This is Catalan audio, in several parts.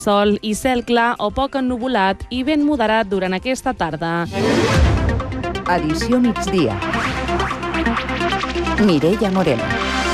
Sol i cel clar o poc ennuvolat i vent moderat durant aquesta tarda. Edició migdia. Mireia Moreno.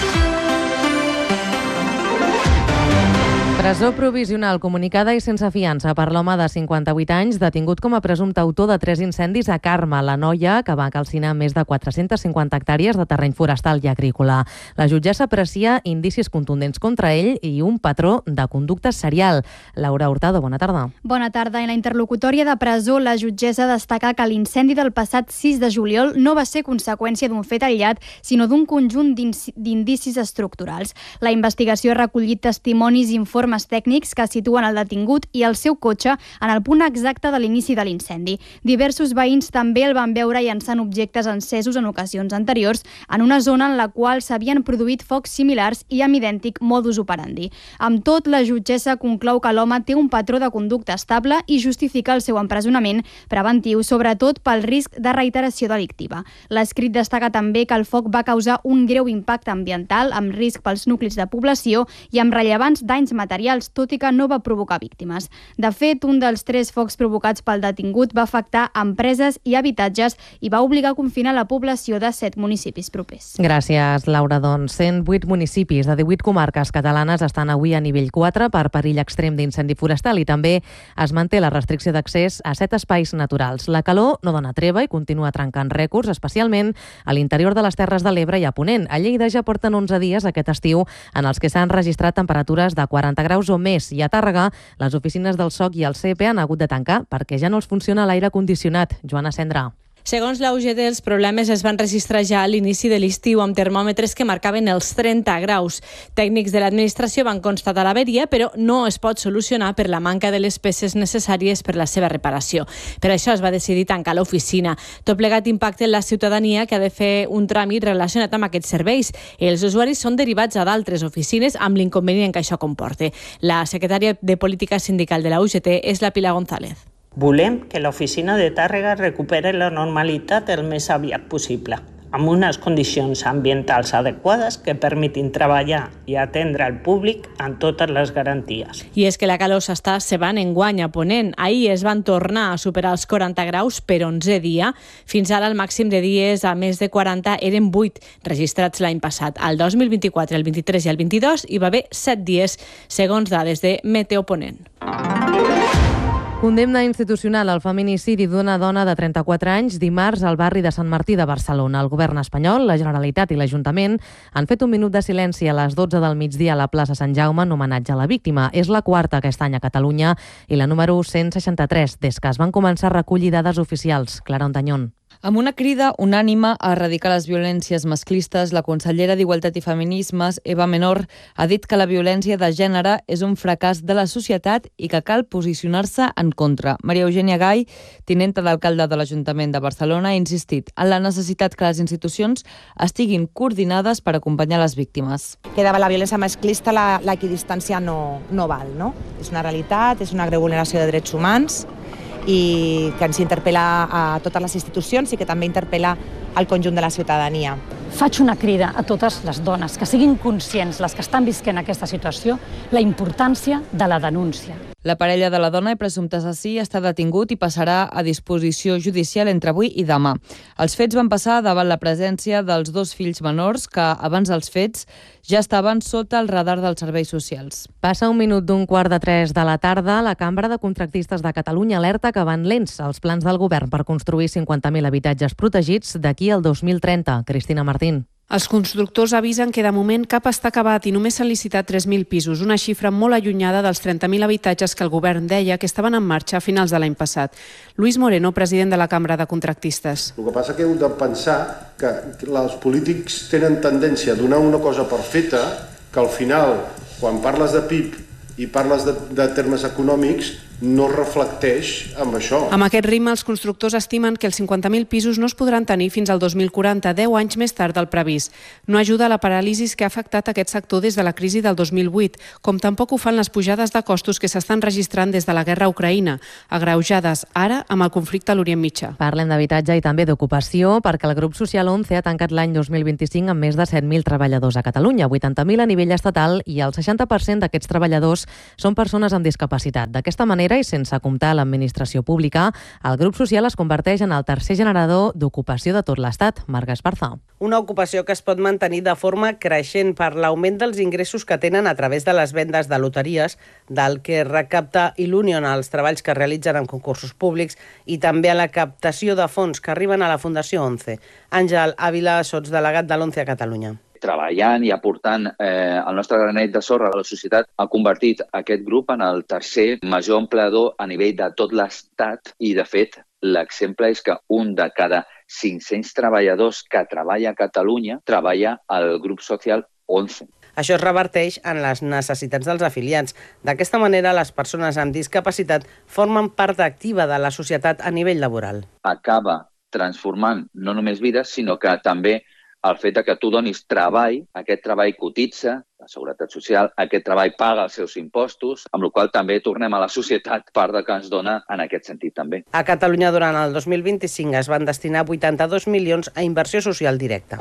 Presó provisional comunicada i sense fiança per l'home de 58 anys detingut com a presumpte autor de 3 incendis a Carme, la noia que va calcinar més de 450 hectàrees de terreny forestal i agrícola. La jutgessa aprecia indicis contundents contra ell i un patró de conducta serial. Laura Hurtado, bona tarda. Bona tarda. En la interlocutòria de presó, la jutgessa destaca que l'incendi del passat 6 de juliol no va ser conseqüència d'un fet aïllat, sinó d'un conjunt d'indicis estructurals. La investigació ha recollit testimonis i informes tècnics que situen el detingut i el seu cotxe en el punt exacte de l'inici de l'incendi. Diversos veïns també el van veure llançant objectes encesos en ocasions anteriors en una zona en la qual s'havien produït focs similars i amb idèntic modus operandi. Amb tot, la jutgessa conclou que l'home té un patró de conducta estable i justifica el seu empresonament preventiu, sobretot pel risc de reiteració delictiva. L'escrit destaca també que el foc va causar un greu impacte ambiental amb risc pels nuclis de població i amb rellevants danys materials, tot i que no va provocar víctimes. De fet, un dels 3 focs provocats pel detingut va afectar empreses i habitatges i va obligar a confinar la població de 7 municipis propers. Gràcies, Laura. 108 municipis de 18 comarques catalanes estan avui a nivell 4 per perill extrem d'incendi forestal i també es manté la restricció d'accés a 7 espais naturals. La calor no dona treva i continua trencant rècords, especialment a l'interior de les Terres de l'Ebre i a Ponent. A Lleida ja porten 11 dies aquest estiu en els que s'han registrat temperatures de 40 graus o més, i a Tàrrega les oficines del SOC i el CEP han hagut de tancar perquè ja no els funciona l'aire condicionat. Joana Cendra. Segons la UGT, els problemes es van registrar ja a l'inici de l'estiu amb termòmetres que marcaven els 30 graus. Tècnics de l'administració van constatar l'averia, però no es pot solucionar per la manca de les peces necessàries per la seva reparació. Per això es va decidir tancar l'oficina. Tot plegat impacta en la ciutadania, que ha de fer un tràmit relacionat amb aquests serveis. Els usuaris són derivats a d'altres oficines amb l'inconvenient que això comporta. La secretària de Política Sindical de la UGT és la Pilar González. Volem que l'oficina de Tàrrega recuperi la normalitat el més aviat possible, amb unes condicions ambientals adequades que permetin treballar i atendre el públic amb totes les garanties. I és que la calor s'està cebant enguany a Ponent. Ahir es van tornar a superar els 40 graus per 11 dia. Fins ara el màxim de dies a més de 40 eren 8, registrats l'any passat. Al 2024, el 23 i el 22 hi va haver 7 dies, segons dades de Meteo Ponent. Condemna institucional al feminicidi d'una dona de 34 anys dimarts al barri de Sant Martí de Barcelona. El govern espanyol, la Generalitat i l'Ajuntament han fet un minut de silenci a les 12 del migdia a la plaça Sant Jaume en homenatge a la víctima. És la quarta aquest any a Catalunya i la número 163 des que es van començar a recollir dades oficials. Clara Ontañón. Amb una crida unànime a erradicar les violències masclistes, la consellera d'Igualtat i Feminismes, Eva Menor, ha dit que la violència de gènere és un fracàs de la societat i que cal posicionar-se en contra. Maria Eugènia Gai, tinenta d'alcalde de l'Ajuntament de Barcelona, ha insistit en la necessitat que les institucions estiguin coordinades per acompanyar les víctimes. Que davant la violència masclista l'equidistància no val, no? És una realitat, és una greu vulneració de drets humans i que ens interpel·la a totes les institucions i que també interpel·la al conjunt de la ciutadania. Faig una crida a totes les dones que siguin conscients, les que estan visquent aquesta situació, la importància de la denúncia. La parella de la dona i presumpte assassí està detingut i passarà a disposició judicial entre avui i demà. Els fets van passar davant la presència dels 2 fills menors que, abans dels fets, ja estaven sota el radar dels serveis socials. Passa un minut d'un 2:45 de la tarda. La Cambra de Contractistes de Catalunya alerta que van lents els plans del govern per construir 50.000 habitatges protegits d'aquí al 2030. Cristina Martín. Els constructors avisen que de moment cap està acabat i només s'han licitat 3.000 pisos, una xifra molt allunyada dels 30.000 habitatges que el govern deia que estaven en marxa a finals de l'any passat. Luis Moreno, president de la Cambra de Contractistes. El que passa que heu de pensar que els polítics tenen tendència a donar una cosa per feta, que al final, quan parles de PIB i parles de termes econòmics, no reflecteix amb això. Amb aquest ritme, els constructors estimen que els 50.000 pisos no es podran tenir fins al 2040, 10 anys més tard del previst. No ajuda la paràlisi que ha afectat aquest sector des de la crisi del 2008, com tampoc ho fan les pujades de costos que s'estan registrant des de la guerra a Ucraïna, agreujades ara amb el conflicte a l'Orient Mitjà. Parlem d'habitatge i també d'ocupació, perquè el grup social 11 ha tancat l'any 2025 amb més de 7.000 treballadors a Catalunya, 80.000 a nivell estatal, i el 60% d'aquests treballadors són persones amb discapacitat. D'aquesta manera, i sense comptar l'administració pública, el grup social es converteix en el tercer generador d'ocupació de tot l'Estat. Marga Esparza. Una ocupació que es pot mantenir de forma creixent per l'augment dels ingressos que tenen a través de les vendes de loteries, del que recapta Ilunion als treballs que realitzen en concursos públics i també a la captació de fons que arriben a la Fundació 11. Àngel Ávila, sotsdelegat de l'11 a Catalunya. Treballant i aportant el nostre granet de sorra a la societat, ha convertit aquest grup en el tercer major empleador a nivell de tot l'Estat i, de fet, l'exemple és que un de cada 500 treballadors que treballa a Catalunya treballa al grup social 11. Això es reverteix en les necessitats dels afiliats. D'aquesta manera, les persones amb discapacitat formen part activa de la societat a nivell laboral. Acaba transformant no només vides, sinó que també el fet que tu donis treball, aquest treball cotitza, la Seguretat Social, aquest treball paga els seus impostos, amb la qual també tornem a la societat part del que ens dona en aquest sentit també. A Catalunya, durant el 2025, es van destinar 82 milions a inversió social directa.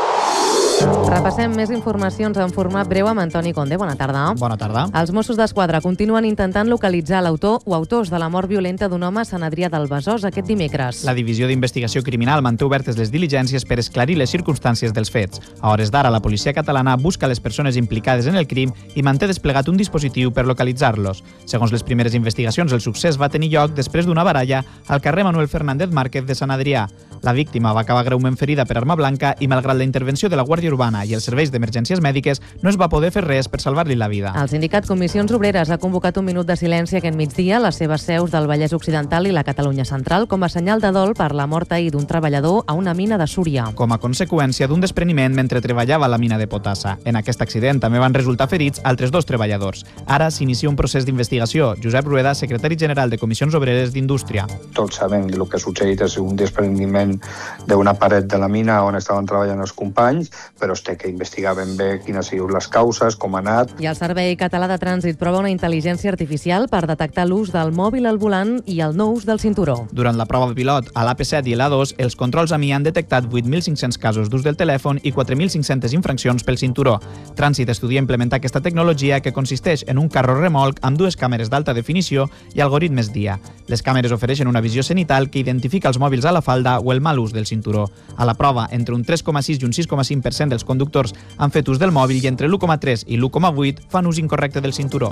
Repassem més informacions en format breu amb Antoni Conde. Bona tarda. Bona tarda. Els Mossos d'Esquadra continuen intentant localitzar l'autor o autors de la mort violenta d'un home a Sant Adrià del Besòs aquest dimecres. La Divisió d'Investigació Criminal manté obertes les diligències per esclarir les circumstàncies dels fets. A hores d'ara, la policia catalana busca les persones implicades en el crim i manté desplegat un dispositiu per localitzar-los. Segons les primeres investigacions, el succés va tenir lloc després d'una baralla al carrer Manuel Fernández Márquez de Sant Adrià. La víctima va acabar greument ferida per arma blanca i, malgrat la intervenció de la Guàrdia Urbana i els serveis d'emergències mèdiques, no es va poder fer res per salvar-li la vida. El sindicat Comissions Obreres ha convocat un minut de silenci aquest migdia a les seves seus del Vallès Occidental i la Catalunya Central com a senyal de dol per la mort ahir d'un treballador a una mina de Súria. Com a conseqüència d'un despreniment mentre treballava a la mina de Potassa. En aquest accident també van resultar ferits altres 2 treballadors. Ara s'inicia un procés d'investigació. Josep Rueda, secretari general de Comissions Obreres d'Indústria. Tots sabem que el que ha succeït és un despreniment d'una paret de la mina on estaven treballant els companys, però es té que investigar ben bé quines han sigut les causes, com ha anat. I el Servei Català de Trànsit prova una intel·ligència artificial per detectar l'ús del mòbil al volant i el no ús del cinturó. Durant la prova pilot a l'AP7 i l'A2, els controls AMI han detectat 8.500 casos d'ús del telèfon i 4.500 infraccions pel cinturó. Trànsit estudia implementar aquesta tecnologia que consisteix en un carro remolc amb 2 càmeres d'alta definició i algoritmes DIA. Les càmeres ofereixen una visió cenital que identifica els mòbils a la falda o el mal ús del cinturó. A la prova, entre un 3,6 i un 6,5% dels conductors han fet ús del mòbil i entre l'1,3 i l'1,8 fan ús incorrecte del cinturó.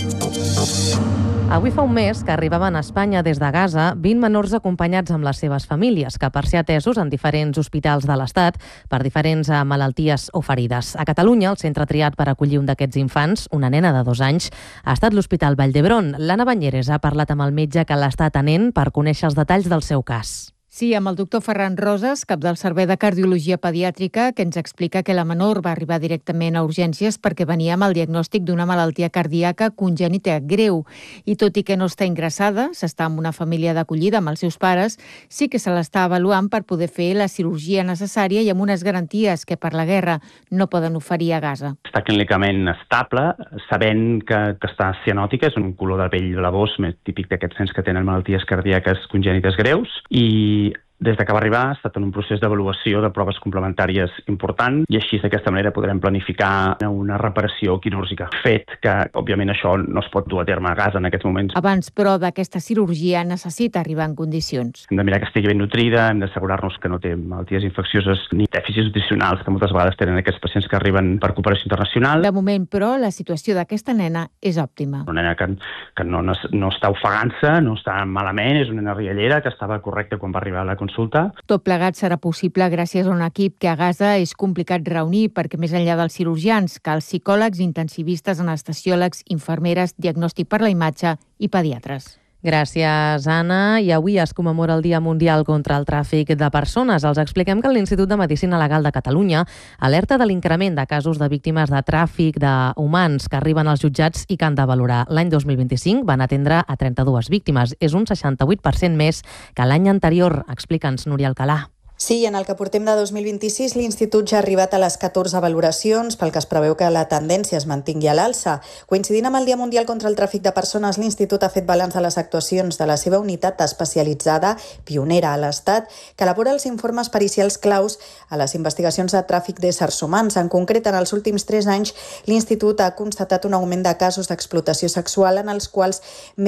Avui fa un mes que arribaven a Espanya des de Gaza 20 menors acompanyats amb les seves famílies, que per ser atesos en diferents hospitals de l'Estat per diferents malalties o ferides. A Catalunya, el centre triat per acollir un d'aquests infants, una nena de 2 anys, ha estat l'Hospital Vall d'Hebron. L'Anna Banyeres ha parlat amb el metge que l'està atenent per conèixer els detalls del seu cas. Sí, amb el doctor Ferran Roses, cap del Servei de Cardiologia Pediàtrica, que ens explica que la menor va arribar directament a urgències perquè venia amb el diagnòstic d'una malaltia cardíaca congènita greu. I tot i que no està ingressada, s'està amb una família d'acollida amb els seus pares, sí que se l'està avaluant per poder fer la cirurgia necessària i amb unes garanties que per la guerra no poden oferir a Gaza. Està clínicament estable, sabent que està cianòtica, és un color de pell blavós, més típic d'aquests nens que tenen malalties cardíaques congènites greus, i des que va arribar ha estat en un procés d'avaluació de proves complementàries important i així d'aquesta manera podrem planificar una reparació quirúrgica. Fet que, òbviament, això no es pot dur a terme a Gaza en aquests moments. Abans, però, d'aquesta cirurgia necessita arribar en condicions. Hem de mirar que estigui ben nutrida, hem d'assegurar-nos que no té malalties infeccioses ni dèficits nutricionals que moltes vegades tenen aquests pacients que arriben per cooperació internacional. De moment, però, la situació d'aquesta nena és òptima. Una nena que no està ofegant-se, no està malament, és una nena riallera que estava correcta quan va arribar a la consulta. Tot plegat serà possible gràcies a un equip que a Gaza és complicat reunir perquè més enllà dels cirurgians cal psicòlegs, intensivistes, anestesiòlegs, infermeres, diagnòstic per la imatge i pediatres. Gràcies, Anna. I avui es commemora el Dia Mundial contra el Tràfic de Persones. Els expliquem que l'Institut de Medicina Legal de Catalunya alerta de l'increment de casos de víctimes de tràfic d'humans que arriben als jutjats i que han de valorar. L'any 2025 van atendre a 32 víctimes. És un 68% més que l'any anterior. Explica'ns, Núria Alcalà. Sí, en el que portem de 2026, l'Institut ja ha arribat a les 14 valoracions, pel que es preveu que la tendència es mantingui a l'alça. Coincidint amb el Dia Mundial contra el Tràfic de Persones, l'Institut ha fet balanç de les actuacions de la seva unitat especialitzada, pionera a l'Estat, que elabora els informes pericials claus a les investigacions de tràfic d'éssers humans. En concret, en els últims 3 anys, l'Institut ha constatat un augment de casos d'explotació sexual en els quals